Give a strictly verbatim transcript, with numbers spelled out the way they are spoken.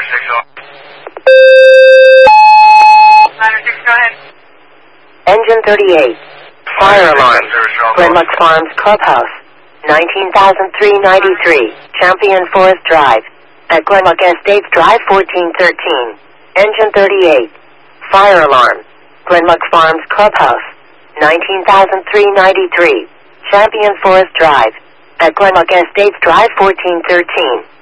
six, oh. Ladder six, go ahead. Engine thirty-eight. Fire alarm. Glenmuck Farms Clubhouse. nineteen thousand three hundred ninety-three. Champion Forest Drive. At Glenmuck Estates Drive fourteen thirteen. Engine thirty-eight. Fire alarm. Glenmuck Farms Clubhouse. nineteen thousand three hundred ninety-three. Champion Forest Drive. At Glenmuck Estates Drive fourteen thirteen.